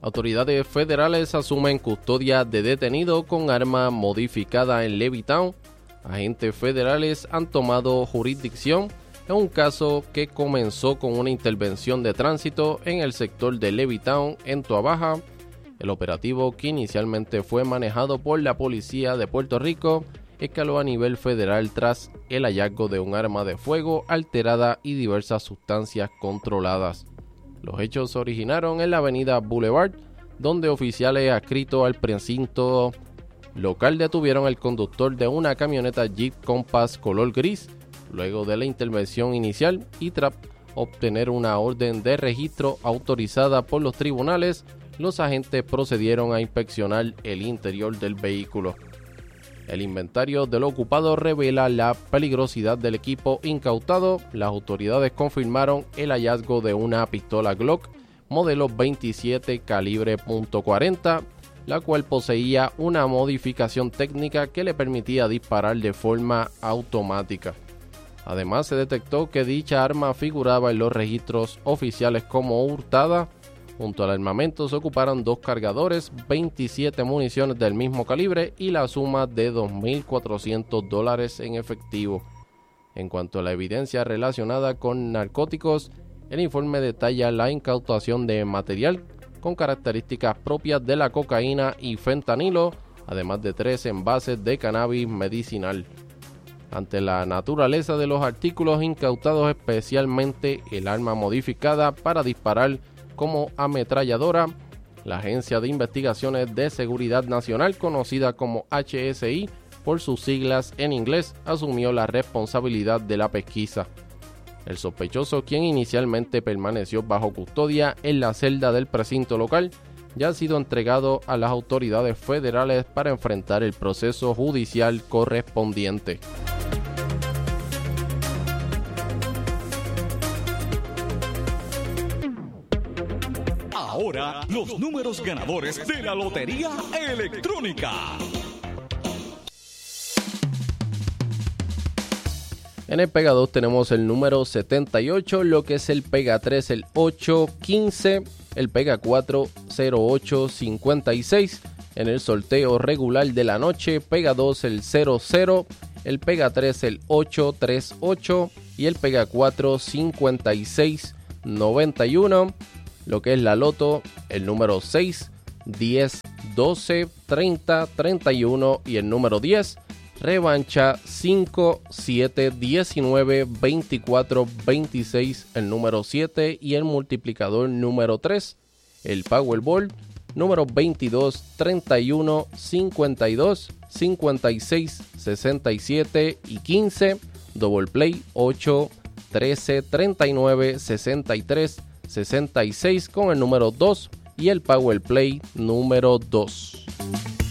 Autoridades federales asumen custodia de detenido con arma modificada en Levittown. Agentes federales han tomado jurisdicción en un caso que comenzó con una intervención de tránsito en el sector de Levittown, en Toa Baja. El operativo, que inicialmente fue manejado por la policía de Puerto Rico, escaló a nivel federal tras el hallazgo de un arma de fuego alterada y diversas sustancias controladas. Los hechos se originaron en la avenida Boulevard, donde oficiales adscritos al precinto local detuvieron al conductor de una camioneta Jeep Compass color gris, luego de la intervención inicial y tras obtener una orden de registro autorizada por los tribunales. Los agentes procedieron a inspeccionar el interior del vehículo. El inventario del ocupado revela la peligrosidad del equipo incautado. Las autoridades confirmaron el hallazgo de una pistola Glock modelo 27 calibre .40, la cual poseía una modificación técnica que le permitía disparar de forma automática. Además, se detectó que dicha arma figuraba en los registros oficiales como hurtada. Junto al armamento se ocuparon 2 cargadores, 27 municiones del mismo calibre y la suma de $2,400 en efectivo. En cuanto a la evidencia relacionada con narcóticos, el informe detalla la incautación de material con características propias de la cocaína y fentanilo, además de 3 envases de cannabis medicinal. Ante la naturaleza de los artículos incautados, especialmente el arma modificada para disparar como ametralladora, la Agencia de Investigaciones de Seguridad Nacional, conocida como HSI por sus siglas en inglés, asumió la responsabilidad de la pesquisa. El sospechoso, quien inicialmente permaneció bajo custodia en la celda del precinto local, ya ha sido entregado a las autoridades federales para enfrentar el proceso judicial correspondiente. Ahora, los números ganadores de la Lotería Electrónica. En el Pega 2 tenemos el número 78, lo que es el Pega 3, el 815, el Pega 4, 0856. En el sorteo regular de la noche, Pega 2, el 00, el Pega 3, el 838 y el Pega 4, 5691. Lo que es la loto, el número 6, 10, 12, 30, 31 y el número 10, revancha 5, 7, 19, 24, 26, el número 7 y el multiplicador número 3, el Powerball, número 22, 31, 52, 56, 67 y 15, Double Play 8, 13, 39, 63, 66 con el número 2 y el Power Play número 2.